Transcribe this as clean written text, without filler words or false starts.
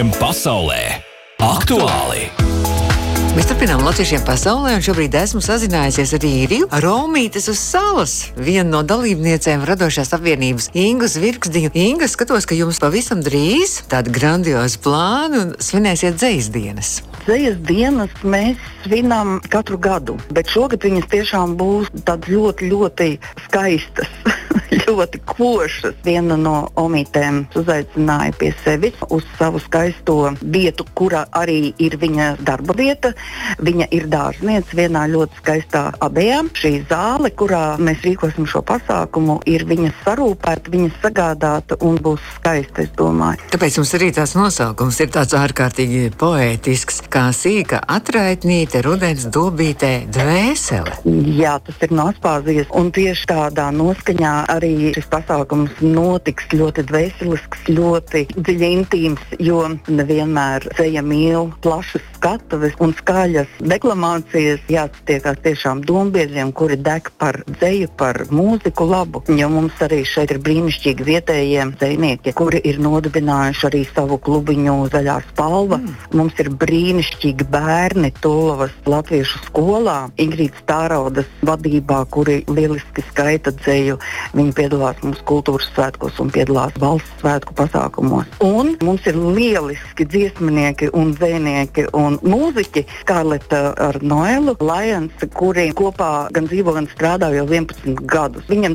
Pasaulē aktuāli! Mēs turpinām latviešiem pasaulē, un šobrīd esmu sazinājusies ar Īriju, ar Romītes uz salas, vienu no dalībniecēm radošās apvienības Ingu Zvirgzdiņu. Inga, skatos, ka jums pavisam drīz tādi grandiozi plāni un svinēsiet dzejas dienas. Dzejas dienas mēs svinām katru gadu, bet šogad viņas tiešām būs tādas ļoti, ļoti skaistas, ļoti košas. Viena no omītēm uzaicināja pie sevis uz savu skaisto vietu, kura arī ir viņa darba vieta. Viņa ir dārzniece vienā ļoti skaistā abejā. Šī zāle, kurā mēs rīkosim šo pasākumu, ir viņas sarūpēta, viņas sagādāta un būs skaista, es domāju. Tāpēc mums arī tās nosaukums ir tāds ārkārtīgi poētisks, kā sīka atraitnīte rudens dobītē dvēsele. Jā, tas ir no Aspāzijas, un tieši tādā noskaņā arī šis pasākums notiks ļoti dvēselisks, ļoti dziļi intīms, jo nevienmēr dzeja mīl plašas skatuves un skaļas deklamācijas, jāsatiekās tiešām dombiedriem, kuri deg par dzeju, par mūziku labu, jo mums arī šeit ir brīnišķīgi vietējie dzejnieki, kuri ir nodibinājuši arī savu klubiņu Zaļā spalva. Mums ir brīnišķīgi bērni Tulavas latviešu skolā, Ingrīdas Tāraudas vadībā, kuri lieliski skaita dzeju. Viņi piedalās mūsu kultūras svētkos un piedalās valsts svētku pasākumos. Un mums ir lieliski dziesminieki un dzejnieki un mūziķi, Skarleta ar Noelu Lions, kuri kopā gan dzīvo, gan strādā jau 11 gadus. Viņam